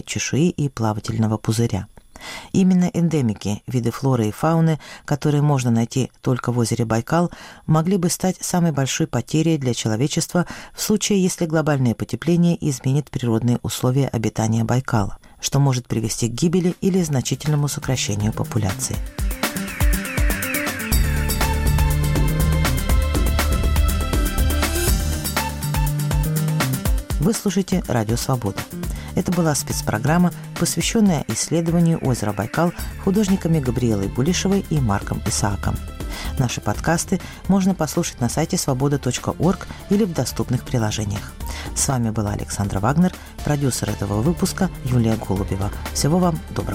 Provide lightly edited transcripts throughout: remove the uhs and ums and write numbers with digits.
форме чешуи и плавательного пузыря. Именно эндемики, виды флоры и фауны, которые можно найти только в озере Байкал, могли бы стать самой большой потерей для человечества в случае, если глобальное потепление изменит природные условия обитания Байкала, что может привести к гибели или значительному сокращению популяции. Вы слушаете «Радио Свобода». Это была спецпрограмма, посвященная исследованию озера Байкал художниками Габриэлой Булишевой и Марком Исааком. Наши подкасты можно послушать на сайте svoboda.org или в доступных приложениях. С вами была Александра Вагнер, продюсер этого выпуска Юлия Голубева. Всего вам доброго.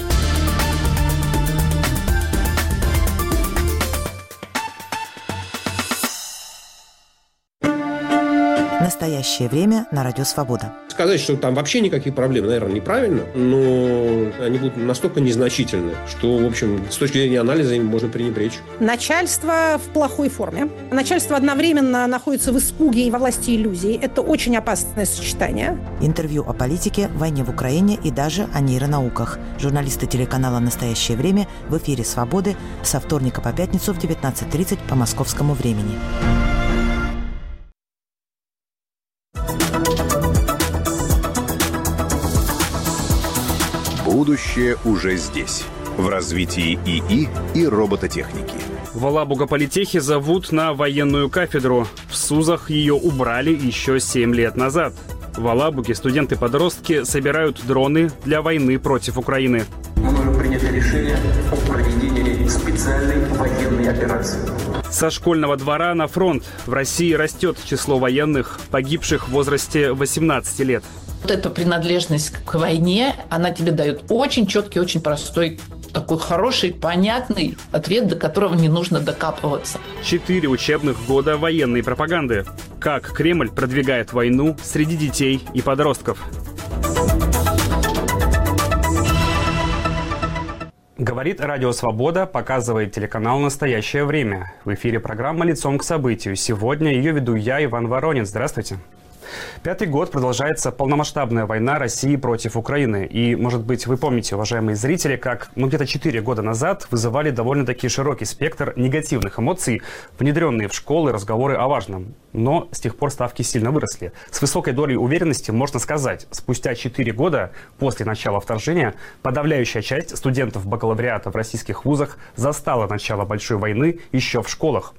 Настоящее время на Радио Свобода. Сказать, что там вообще никаких проблем, наверное, неправильно, но они будут настолько незначительны, что, в общем, с точки зрения анализа им можно пренебречь. Начальство в плохой форме. Начальство одновременно находится в испуге и во власти иллюзий. Это очень опасное сочетание. Интервью о политике, войне в Украине и даже о нейронауках. Журналисты телеканала «Настоящее время» в эфире «Свободы» со вторника по пятницу в 19:30 по московскому времени. Будущее уже здесь. В развитии ИИ и робототехники. В Алабуга-политехе зовут на военную кафедру. В СУЗах ее убрали еще 7 лет назад. В Алабуге студенты-подростки собирают дроны для войны против Украины. Мною принято решение о проведении специальной военной операции. Со школьного двора на фронт. В России растет число военных, погибших в возрасте 18 лет. Вот эта принадлежность к войне, она тебе дает очень четкий, очень простой, такой хороший, понятный ответ, до которого не нужно докапываться. 4 учебных года военной пропаганды. Как Кремль продвигает войну среди детей и подростков. Говорит Радио Свобода, показывает телеканал «Настоящее время». В эфире программа «Лицом к событию». Сегодня ее веду я, Иван Воронин. Здравствуйте. 5-й год продолжается полномасштабная война России против Украины. И, может быть, вы помните, уважаемые зрители, как где-то 4 года назад вызывали довольно-таки широкий спектр негативных эмоций, внедренные в школы разговоры о важном. Но с тех пор ставки сильно выросли. С высокой долей уверенности можно сказать, спустя 4 года после начала вторжения подавляющая часть студентов бакалавриата в российских вузах застала начало большой войны еще в школах.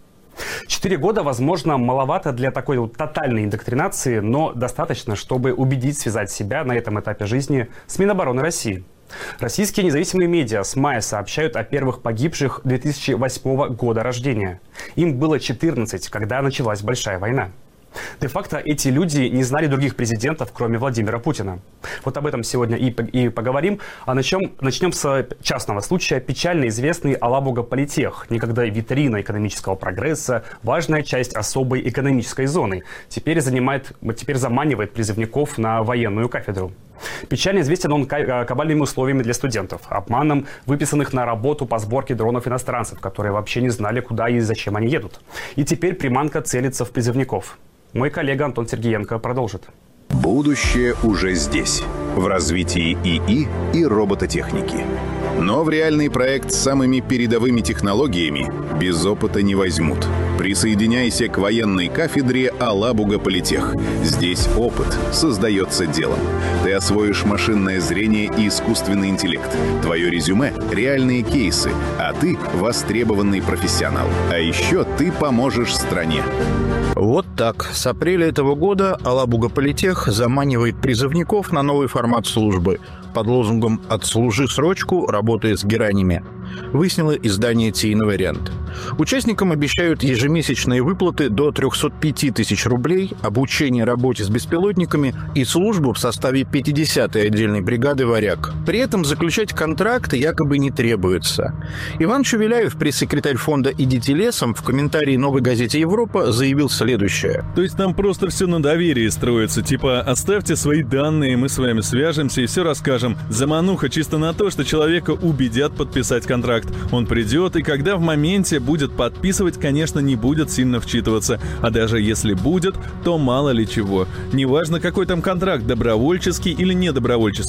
4 года, возможно, маловато для такой тотальной индоктринации, но достаточно, чтобы убедить связать себя на этом этапе жизни с Минобороны России. Российские независимые медиа с мая сообщают о первых погибших 2008 года рождения. Им было 14, когда началась большая война. Де-факто эти люди не знали других президентов, кроме Владимира Путина. Вот об этом сегодня и поговорим. А начнем с частного случая. Печально известный Алабуга-политех, некогда витрина экономического прогресса, важная часть особой экономической зоны, теперь заманивает призывников на военную кафедру. Печально известен он кабальными условиями для студентов, обманом выписанных на работу по сборке дронов иностранцев, которые вообще не знали, куда и зачем они едут. И теперь приманка целится в призывников. Мой коллега Антон Сергеенко продолжит. Будущее уже здесь. В развитии ИИ и робототехники. Но в реальный проект с самыми передовыми технологиями без опыта не возьмут. Присоединяйся к военной кафедре Алабуга-политех. Здесь опыт создается делом. Ты освоишь машинное зрение и искусственный интеллект. Твое резюме — реальные кейсы, а ты — востребованный профессионал. А еще ты поможешь стране. Вот так. С апреля этого года Алабуга-политех заманивает призывников на новый формат службы под лозунгом «Отслужи срочку, работая с геранями», выяснило издание «Тейный вариант». Участникам обещают ежемесячные выплаты до 305 тысяч рублей, обучение работе с беспилотниками и службу в составе 50-й отдельной бригады «Варяг». При этом заключать контракты якобы не требуется. Иван Шевеляев, пресс-секретарь фонда «Идите лесом», в комментарии «Новой газете Европа» заявил следующее. То есть там просто все на доверии строится. Типа, оставьте свои данные, мы с вами свяжемся и все расскажем. Замануха чисто на то, что человека убедят подписать контракт. Он придет, и когда в моменте будет подписывать, конечно, не будет сильно вчитываться. А даже если будет, то мало ли чего. Неважно, какой там контракт, добровольческий или недобровольческий.